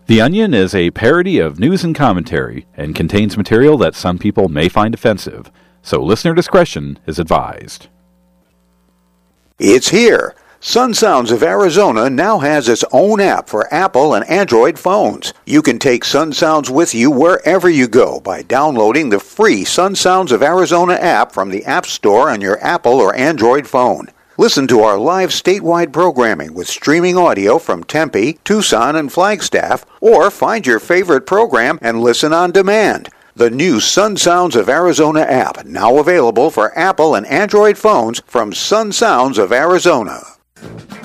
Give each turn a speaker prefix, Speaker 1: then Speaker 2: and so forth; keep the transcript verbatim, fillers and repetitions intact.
Speaker 1: The Onion is a parody of news and commentary and contains material that some people may find offensive, so listener discretion is advised.
Speaker 2: It's here. Sun Sounds of Arizona now has its own app for Apple and Android phones. You can take Sun Sounds with you wherever you go by downloading the free Sun Sounds of Arizona app from the App Store on your Apple or Android phone. Listen to our live statewide programming with streaming audio from Tempe, Tucson, and Flagstaff, or find your favorite program and listen on demand. The new Sun Sounds of Arizona app, now available for Apple and Android phones from Sun Sounds of Arizona.